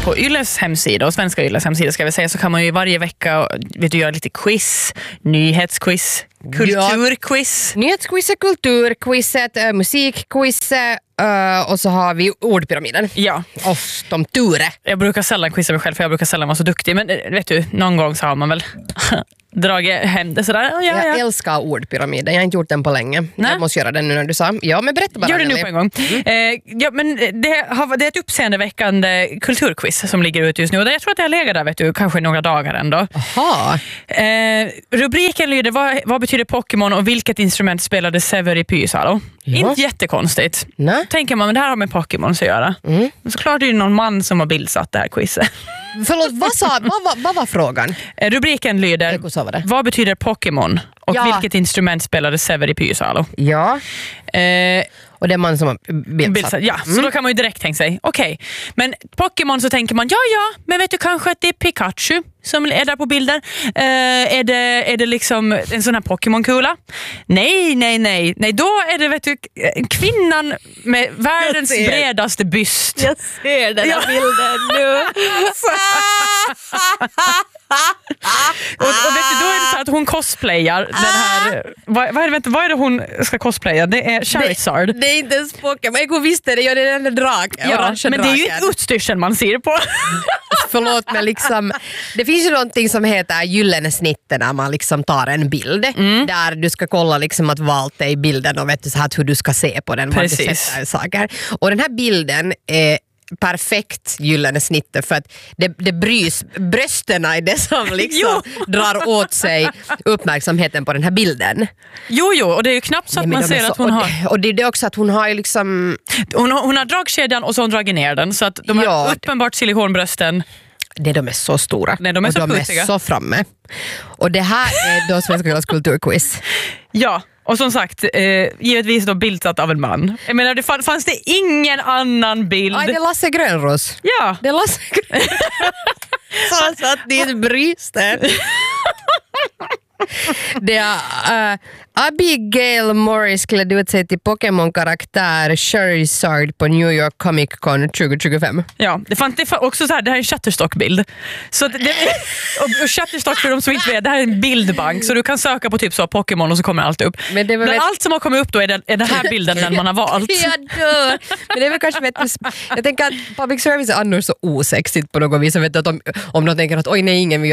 på Yles hemsida och svenska Yles hemsida ska vi säga, så kan man ju varje vecka göra lite quiz, nyhetsquiz, kulturquiz. Ja. Nyhetsquizet, kulturquizet, musikquizet och så har vi ordpyramiden. Ja. Och de ture. Jag brukar sällan quizza mig själv för jag brukar sällan vara så duktig, men vet du, någon gång så har man väl dragit hem det sådär. Ja. Jag älskar ordpyramiden. Jag har inte gjort den på länge. Nej. Jag måste göra den nu när du sa. Ja, men berätta bara. Gör det nu på en gång. Ja, men det är ett uppseendeväckande kulturquiz som ligger ute just nu. Och jag tror att det har legat där, vet du, kanske några dagar ändå. Aha. Rubriken lyder, vad betyder Pokémon och vilket instrument spelade Sever i Pysalo? Ja. Inte jättekonstigt. Nej. Tänker man, men det här har med Pokémon att göra. Såklart är det någon man som har bildsatt det här quizet. Förlåt, vad var frågan? Rubriken lyder, vad betyder Pokémon och vilket instrument spelade Sever i Pysalo? Ja. Och det är man som har bildsatt. Ja, så då kan man ju direkt tänka sig, okej. Men Pokémon så tänker man, men vet du kanske att det är Pikachu som är där på bilden? Är det liksom en sån här Pokémon-kula? Nej, då är det, vet du, kvinnan med världens bredaste byst. Jag ser den här bilden nu. och vet du, då är det så att hon cosplayar den här, vad är det hon ska cosplaya? Det är Charizard. Det är inte ens Pokémon, jag visste det, det är den drag. Ja, men det är ju utstyrseln man ser på. Förlåt, men liksom, det finns ju någonting som heter gyllene snittet när man liksom tar en bild där du ska kolla liksom att valt dig i bilden och vet du så här hur du ska se på den. Precis. Vad du sätter saker. Och den här bilden är perfekt gyllene snittet för att det brys, brösterna är det som liksom drar åt sig uppmärksamheten på den här bilden. Jo, och det är ju knappt så att man ser att hon har... Och det är också att hon har ju liksom... Hon har dragkedjan och så har hon dragit ner den så att de har uppenbart silikonbrösten. De är så stora. Nej, de är och så de puttiga. är så framme. Och det här är då Svenska Yles kulturquiz. Ja, och som sagt, givetvis då bildsatt av en man. Jag menar, det fanns det ingen annan bild. Aj, det är Lasse Grönros. Ja. Det är Lasse Grönros. Så satt ditt brysten. Det är Abigail Morris klädde ut sig till Pokémon-karaktär Charizard på New York Comic Con 2025. Ja, det fanns också så här, det här är en Shutterstock-bild. Så och Shutterstock, för de som inte vet, det här är en bildbank så du kan söka på typ så Pokémon och så kommer allt upp. Men det var allt som har kommit upp då är den här bilden den man har valt. Jag dör. Men det är väl kanske jag tänker att public service är annars så osexigt på något vis. Jag vet att om de tänker att oj nej, ingen vill